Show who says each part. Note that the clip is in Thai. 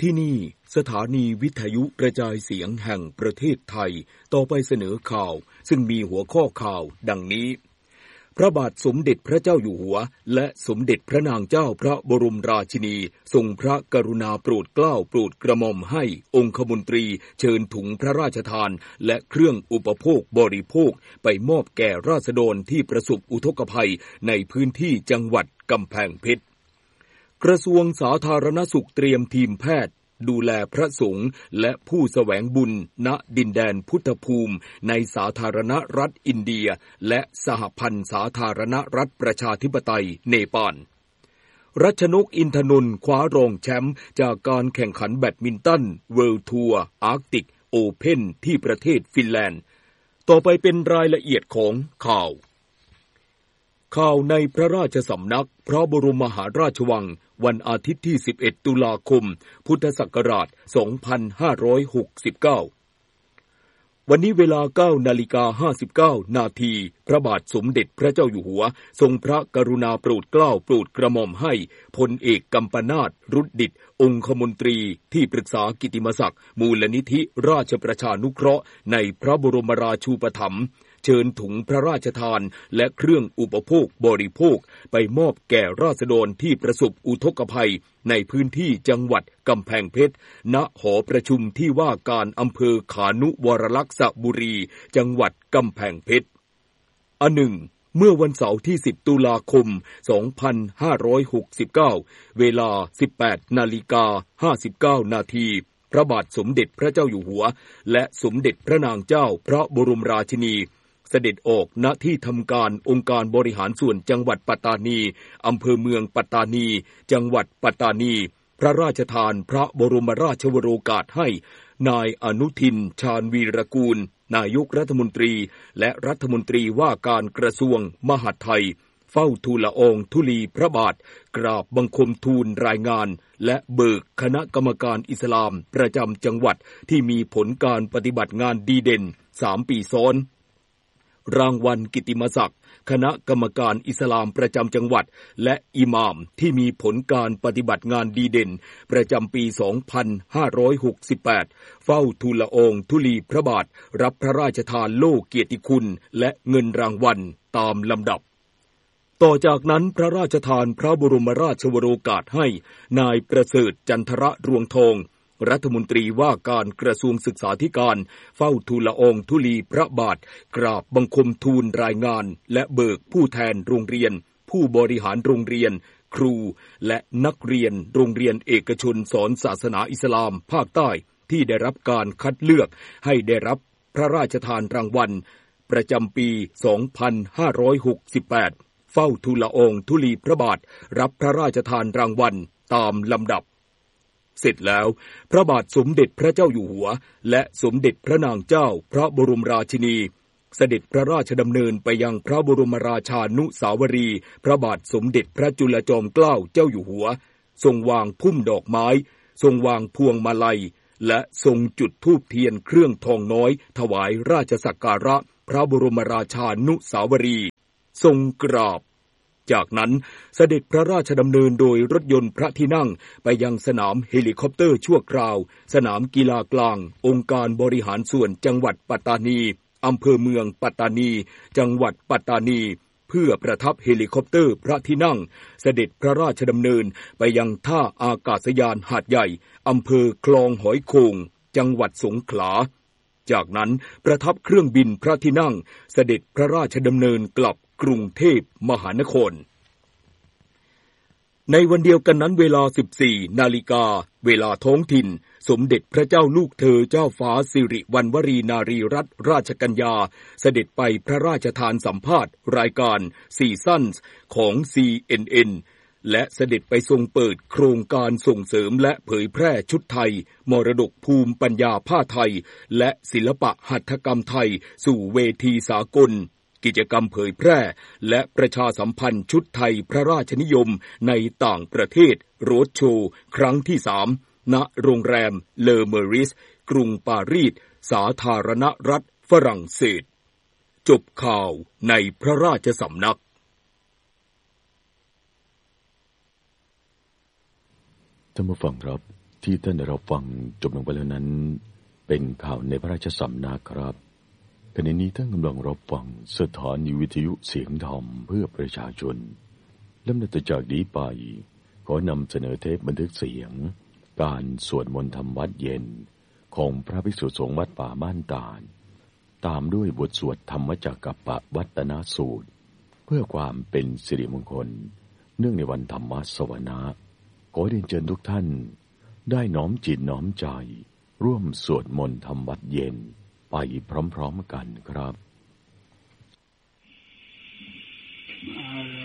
Speaker 1: ที่นี่สถานีวิทยุกระจายเสียงแห่งประเทศไทยต่อไปเสนอข่าวซึ่งมีหัวข้อข่าวดังนี้พระบาทสมเด็จพระเจ้าอยู่หัวและสมเด็จพระนางเจ้าพระบรมราชินีทรงพระกรุณาโปรดเกล้าโปรดกระหม่อมให้องคมนตรีเชิญถุงพระราชทานและเครื่องอุปโภคบริโภคไปมอบแก่ราษฎรที่ประสบอุทกภัยในพื้นที่จังหวัดกำแพงเพชรกระทรวงสาธารณสุขเตรียมทีมแพทย์ดูแลพระสงฆ์และผู้แสวงบุญณดินแดนพุทธภูมิในสาธารณรัฐอินเดียและสหพันธ์สาธารณรัฐประชาธิปไตยเนปาลรัชนกอินทนนท์คว้ารองแชมป์จากการแข่งขันแบดมินตันเวิลด์ทัวร์อาร์กติกโอเพ่นที่ประเทศฟินแลนด์ต่อไปเป็นรายละเอียดของข่าวในพระราชสำนักพระบรมมหาราชวังวันอาทิตย์ที่11ตุลาคมพุทธศักราช2569วันนี้เวลา 9:59 นาทีพระบาทสมเด็จพระเจ้าอยู่หัวทรงพระกรุณาโปรดเกล้าโปรดกระหม่อมให้พลเอกกัมปนาท รุดดิษฐ์องคมนตรีที่ปรึกษากิตติมศักดิ์มูลนิธิราชประชานุเคราะห์ในพระบรมราชูปถัมภ์เชิญถุงพระราชทานและเครื่องอุปโภคบริโภคไปมอบแก่ราษฎรที่ประสบอุทกภัยในพื้นที่จังหวัดกำแพงเพชรณหอประชุมที่ว่าการอำเภอขานุวรลักษบุรีจังหวัดกำแพงเพชรอันหนึ่งเมื่อวันเสาร์ที่10ตุลาคม2569เวลา 18:59 นาทีพระบาทสมเด็จพระเจ้าอยู่หัวและสมเด็จพระนางเจ้าพระบรมราชินีเสด็จออกณที่ทำการองค์การบริหารส่วนจังหวัดปัตตานีอำเภอเมืองปัตตานีจังหวัดปัตตานีพระราชทานพระบรมราชวโรกาสให้นายอนุทินชาญวีรกูลนายกรัฐมนตรีและรัฐมนตรีว่าการกระทรวงมหาดไทยเฝ้าทูลละอองธุลีพระบาทกราบบังคมทูลรายงานและเบิกคณะกรรมการอิสลามประจำจังหวัดที่มีผลการปฏิบัติงานดีเด่น3 ปีซ้อนรางวัลกิตติมศักดิ์คณะกรรมการอิสลามประจำจังหวัดและอิหม่ามที่มีผลการปฏิบัติงานดีเด่นประจำปี 2568 เฝ้าทูลละอองธุลีพระบาทรับพระราชทานโล่เกียรติคุณและเงินรางวัลตามลำดับต่อจากนั้นพระราชทานพระบรมราชวโรกาสให้นายประเสริฐจันทรรวงทองรัฐมนตรีว่าการกระทรวงศึกษาธิการเฝ้าทูลละอองธุลีพระบาทกราบบังคมทูลรายงานและเบิกผู้แทนโรงเรียนผู้บริหารโรงเรียนครูและนักเรียนโรงเรียนเอกชนสอนศาสนาอิสลามภาคใต้ที่ได้รับการคัดเลือกให้ได้รับพระราชทานรางวัลประจำปี 2568 เฝ้าทูลละอองธุลีพระบาทรับพระราชทานรางวัลตามลำดับเสร็จแล้วพระบาทสมเด็จพระเจ้าอยู่หัวและสมเด็จพระนางเจ้าพระบรมราชินีเสด็จพระราชดำเนินไปยังพระบรมราชานุสาวรีย์พระบาทสมเด็จพระจุลจอมเกล้าเจ้าอยู่หัวทรงวางพุ่มดอกไม้ทรงวางพวงมาลัยและทรงจุดธูปเทียนเครื่องทองน้อยถวายราชสักการะพระบรมราชานุสาวรีย์ทรงกราบจากนั้นเสด็จพระราชดำเนินโดยรถยนต์พระที่นั่งไปยังสนามเฮลิคอปเตอร์ชั่วคราวสนามกีฬากลางองค์การบริหารส่วนจังหวัดปัตตานีอำเภอเมืองปัตตานีจังหวัดปัตตานีเพื่อประทับเฮลิคอปเตอร์พระที่นั่งเสด็จพระราชดำเนินไปยังท่าอากาศยานหาดใหญ่อำเภอคลองหอยโข่งจังหวัดสงขลาจากนั้นประทับเครื่องบินพระที่นั่งเสด็จพระราชดำเนินกลับกรุงเทพมหานครในวันเดียวกันนั้นเวลา 14 นาฬิกาเวลาท้องถิ่นสมเด็จพระเจ้าลูกเธอเจ้าฟ้าสิริวัณวรีนารีรัตนราชกัญญาเสด็จไปพระราชทานสัมภาษณ์รายการซีซั่นของ CNN และเสด็จไปทรงเปิดโครงการส่งเสริมและเผยแพร่ชุดไทยมรดกภูมิปัญญาผ้าไทยและศิลปะหัตถกรรมไทยสู่เวทีสากลกิจกรรมเผยแพร่และประชาสัมพันธ์ชุดไทยพระราชนิยมในต่างประเทศโรดโชว์ครั้งที่ 3 ณ โรงแรมเลอเมอริสกรุงปารีสสาธารณรัฐฝรั่งเศสจบข่าวในพระราชสำนัก
Speaker 2: ท่านผู้ฟังครับที่ท่านได้รับฟังจบลงไปแล้วนั้นเป็นข่าวในพระราชสำนักครับขณะนี้ท่านกำลังรับฟังสถานีวิทยุเสียงธรรมเพื่อประชาชนลำดับจากนี้ไปขอนำเสนอเทปบันทึกเสียงการสวดมนต์ธรรมวัดเย็นของพระภิกษุสงฆ์วัดป่าบ้านตาลตามด้วยบทสวดธรรมจักกัปปวัตตนสูตรเพื่อความเป็นสิริมงคลเนื่องในวันธรรมสวนาขอเรียนเชิญทุกท่านได้น้อมจิตน้อมใจร่วมสวดมนต์ธรรมวัดเย็นไปพร้อมๆกันครับ